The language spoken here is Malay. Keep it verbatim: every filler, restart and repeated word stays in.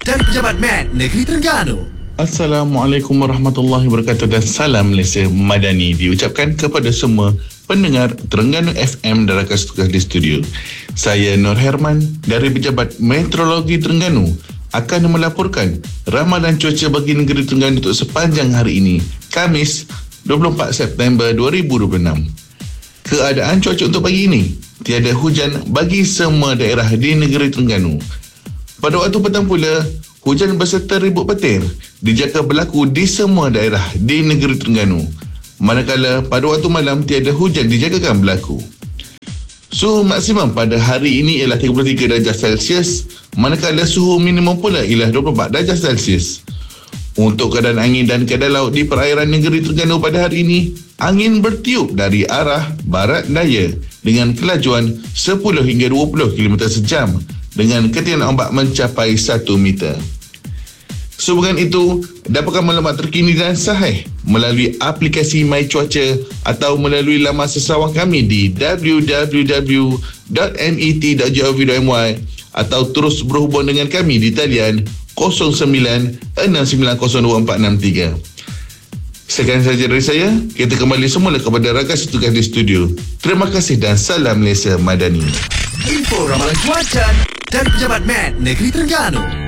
dari Pejabat Med Negeri Terengganu. Assalamualaikum warahmatullahi wabarakatuh dan salam Malaysia Madani diucapkan kepada semua pendengar Terengganu F M dan rakan setugas di studio. Saya Nur Herman dari Pejabat Meteorologi Terengganu akan melaporkan ramalan cuaca bagi negeri Terengganu untuk sepanjang hari ini, Khamis dua puluh empat September dua ribu dua puluh enam. Keadaan cuaca untuk pagi ini, tiada hujan bagi semua daerah di negeri Terengganu. Pada waktu petang pula, hujan berserta ribut petir dijangka berlaku di semua daerah di negeri Terengganu. Manakala pada waktu malam tiada hujan dijangkakan berlaku. Suhu maksimum pada hari ini ialah tiga puluh tiga darjah Celsius, manakala suhu minimum pula ialah dua puluh empat darjah Celsius. Untuk keadaan angin dan keadaan laut di perairan negeri Terengganu pada hari ini, angin bertiup dari arah barat daya dengan kelajuan sepuluh hingga dua puluh kilometer sejam dengan ketinggian ombak mencapai satu meter. Sehubungan itu, dapatkan maklumat terkini dan sahih melalui aplikasi My Cuaca atau melalui laman sesawang kami di w w w dot met dot gov dot my atau terus berhubung dengan kami di talian kosong sembilan enam sembilan kosong dua empat enam tiga. Sekian sahaja dari saya. Kita kembali semula kepada rakan setugas di studio. Terima kasih dan salam Malaysia Madani. Info ramalan cuaca dari Pejabat Med Negeri Terengganu.